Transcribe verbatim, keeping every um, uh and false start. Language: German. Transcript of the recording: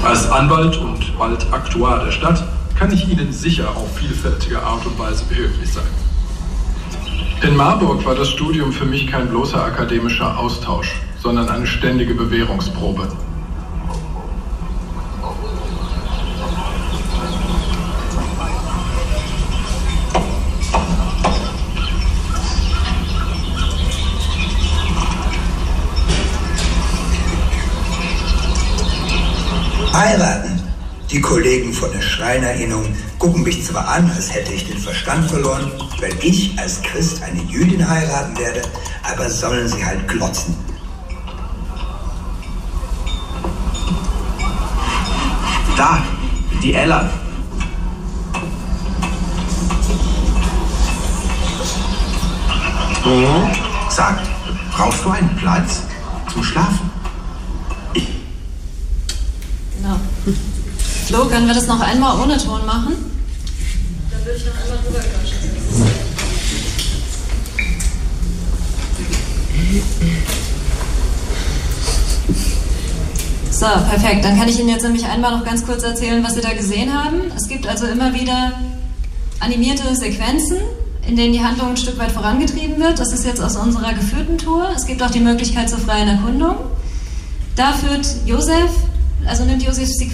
Als Anwalt und bald Aktuar der Stadt kann ich Ihnen sicher auf vielfältige Art und Weise behilflich sein. In Marburg war das Studium für mich kein bloßer akademischer Austausch, sondern eine ständige Bewährungsprobe. Heiraten. Die Kollegen von der Schreinerinnung gucken mich zwar an, als hätte ich den Verstand verloren, weil ich als Christ eine Jüdin heiraten werde, aber sollen sie halt glotzen. Da, die Ella. Oh, sag, brauchst du einen Platz zum Schlafen? Genau. Flo, können wir das noch einmal ohne Ton machen? Dann würde ich noch einmal drüber quatschen. So, perfekt. Dann kann ich Ihnen jetzt nämlich einmal noch ganz kurz erzählen, was Sie da gesehen haben. Es gibt also immer wieder animierte Sequenzen, in denen die Handlung ein Stück weit vorangetrieben wird. Das ist jetzt aus unserer geführten Tour. Es gibt auch die Möglichkeit zur freien Erkundung. Da führt Josef, also nimmt Josef